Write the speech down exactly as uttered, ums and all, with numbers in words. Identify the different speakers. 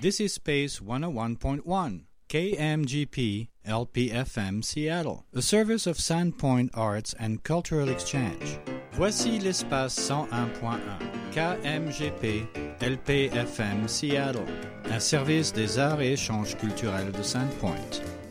Speaker 1: This is Space one oh one point one, K M G P L P F M Seattle, a service of Sandpoint Arts and Cultural Exchange. Voici l'espace cent un point un, K M G P L P F M Seattle, un service des arts et échanges culturels de Sandpoint.